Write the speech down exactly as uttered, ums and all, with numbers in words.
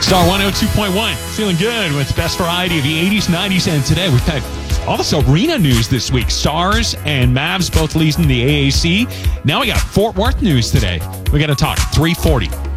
Star one oh two point one. Feeling good with the best variety of the eighties, nineties, and today we've had all this arena news this week. Stars and Mavs both leading the A A C. Now we got Fort Worth news today. We got to talk three forty.